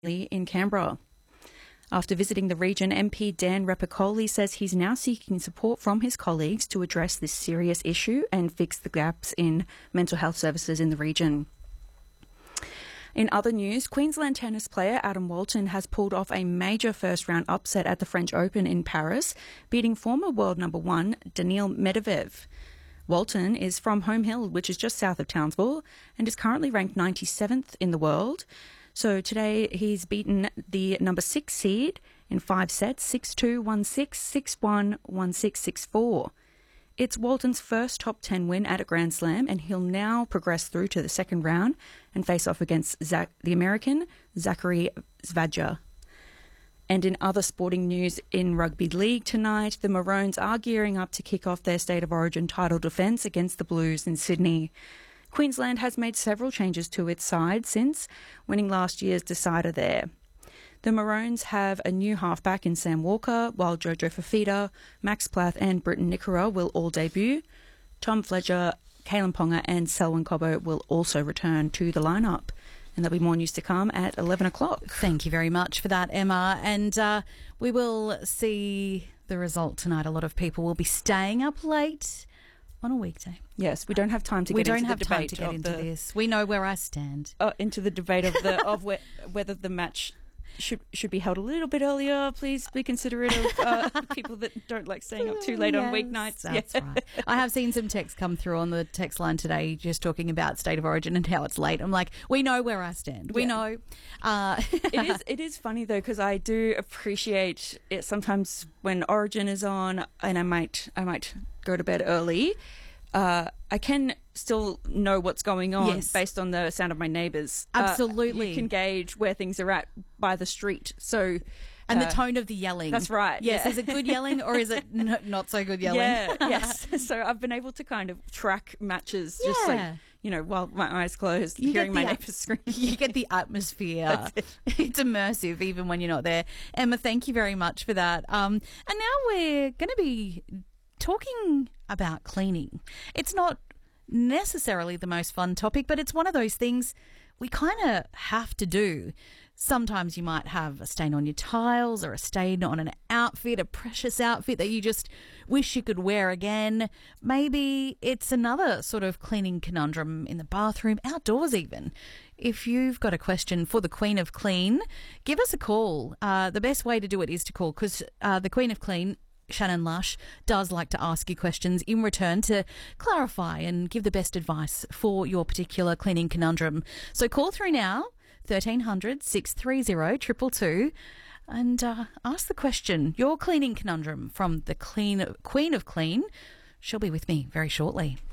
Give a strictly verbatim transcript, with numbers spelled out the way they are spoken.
in Canberra. After visiting the region, M P Dan Rapopoli says he's now seeking support from his colleagues to address this serious issue and fix the gaps in mental health services in the region. In other news, Queensland tennis player Adam Walton has pulled off a major first-round upset at the French Open in Paris, beating former world number one Daniil Medvedev. Walton is from Home Hill, which is just south of Townsville, and is currently ranked ninety-seventh in the world. So today he's beaten the number six seed in five sets, six two, one six, six one, one six, six four. It's Walton's first top ten win at a Grand Slam, and he'll now progress through to the second round and face off against Zach, the American Zachary Zvadja. And in other sporting news, in rugby league tonight, the Maroons are gearing up to kick off their State of Origin title defence against the Blues in Sydney. Queensland has made several changes to its side since winning last year's decider there. The Maroons have a new halfback in Sam Walker, while Jojo Fafita, Max Plath and Britton Nickera will all debut. Tom Fletcher, Kalen Ponga and Selwyn Cobbo will also return to the lineup. And there'll be more news to come at eleven o'clock. Thank you very much for that, Emma. And uh, we will see the result tonight. A lot of people will be staying up late on a weekday. Yes, we don't have time to we get don't into have the time debate to get of into the, this. We know where I stand. Uh, into the debate of the of whe- whether the match should should be held a little bit earlier. Please be considerate of uh, people that don't like staying up too late yes, on weeknights. That's yeah. right. I have seen some texts come through on the text line today just talking about State of Origin and how it's late. I'm like, we know where I stand. We Yeah. know. Uh, it is it is funny though, because I do appreciate it sometimes when Origin is on, and I might I might go to bed early. Uh, I can still know what's going on Yes. based on the sound of my neighbours. Uh, Absolutely. you can gauge where things are at by the street. So, and uh, the tone of the yelling. That's right. Yes. Yeah. Is it good yelling or is it n- not so good yelling? Yeah. Yes. So I've been able to kind of track matches, just Yeah. like, you know, while my eyes closed, You hearing get my the- neighbours scream. You get the atmosphere. It. It's immersive even when you're not there. Emma, thank you very much for that. Um, and now we're going to be talking about cleaning. It's not necessarily the most fun topic, but it's one of those things we kind of have to do. Sometimes you might have a stain on your tiles or a stain on an outfit, a precious outfit that you just wish you could wear again. Maybe it's another sort of cleaning conundrum in the bathroom, outdoors even. If you've got a question for the Queen of Clean, give us a call. Uh, the best way to do it is to call, because uh, the Queen of Clean, Shannon Lush, does like to ask you questions in return to clarify and give the best advice for your particular cleaning conundrum. So call through now, thirteen hundred, six three zero, two two two, and uh, ask the question, your cleaning conundrum, from the clean Queen of Clean. She'll be with me very shortly.